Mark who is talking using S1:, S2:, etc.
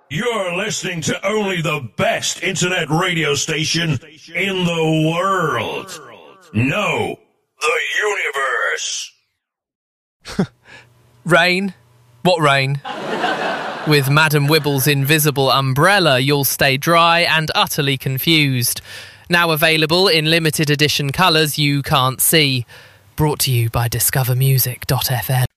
S1: You're listening to only the best internet radio station in the world. No, the universe.
S2: Rain? What rain? With Madam Wibble's invisible umbrella, you'll stay dry and utterly confused. Now available in limited edition colours you can't see. Brought to you by discovermusic.fm.